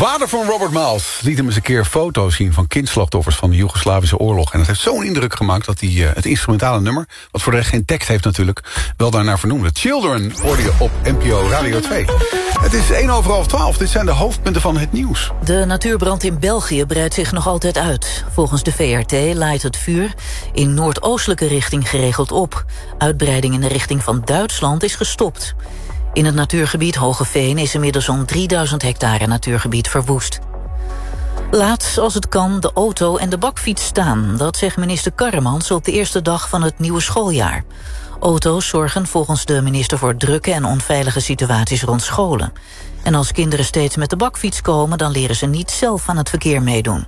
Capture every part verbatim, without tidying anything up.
vader van Robert Miles liet hem eens een keer foto's zien van kindslachtoffers van de Joegoslavische oorlog. En dat heeft zo'n indruk gemaakt dat hij uh, het instrumentale nummer, wat voor de rest geen tekst heeft natuurlijk, wel daarnaar vernoemde. Children hoorde je op N P O Radio twee. Het is één over half twaalf. Dit zijn de hoofdpunten van het nieuws. De natuurbrand in België breidt zich nog altijd uit. Volgens de V R T laait het vuur in noordoostelijke richting geregeld op. Uitbreiding in de richting van Duitsland is gestopt. In het natuurgebied Hogeveen is inmiddels zo'n drieduizend hectare natuurgebied verwoest. Laat, als het kan, de auto en de bakfiets staan. Dat zegt minister Karremans op de eerste dag van het nieuwe schooljaar. Auto's zorgen volgens de minister voor drukke en onveilige situaties rond scholen. En als kinderen steeds met de bakfiets komen, dan leren ze niet zelf aan het verkeer meedoen.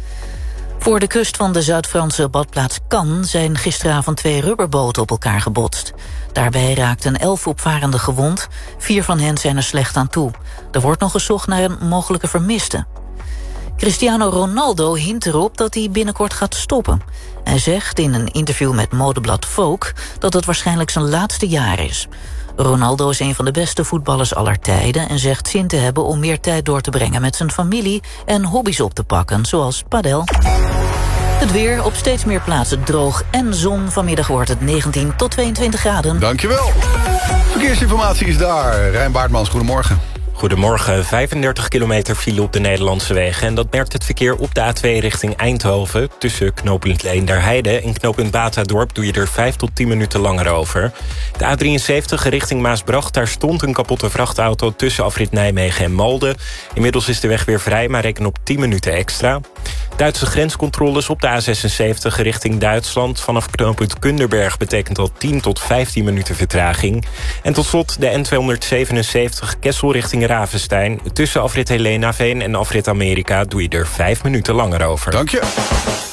Voor de kust van de Zuid-Franse badplaats Cannes zijn gisteravond twee rubberboten op elkaar gebotst. Daarbij raakten elf opvarenden gewond, vier van hen zijn er slecht aan toe. Er wordt nog gezocht naar een mogelijke vermiste. Cristiano Ronaldo hint erop dat hij binnenkort gaat stoppen. Hij zegt in een interview met modeblad Vogue dat het waarschijnlijk zijn laatste jaar is. Ronaldo is een van de beste voetballers aller tijden en zegt zin te hebben om meer tijd door te brengen met zijn familie en hobby's op te pakken, zoals padel. Het weer, op steeds meer plaatsen droog en zon. Vanmiddag wordt het negentien tot tweeëntwintig graden. Dankjewel. Verkeersinformatie is daar. Rijn Baartmans, goedemorgen. Goedemorgen, vijfendertig kilometer file op de Nederlandse wegen. En dat merkt het verkeer op de A twee richting Eindhoven. Tussen knooppunt Leenderheide en knooppunt Batadorp doe je er vijf tot tien minuten langer over. De A drieënzeventig richting Maasbracht, daar stond een kapotte vrachtauto tussen afrit Nijmegen en Malden. Inmiddels is de weg weer vrij, maar reken op tien minuten extra. Duitse grenscontroles op de A zesenzeventig richting Duitsland. Vanaf knooppunt Kunderberg betekent dat tien tot vijftien minuten vertraging. En tot slot de N tweehonderdzevenenzeventig Kessel richting Ravenstein. Tussen afrit Helenaveen en afrit Amerika doe je er vijf minuten langer over. Dank je.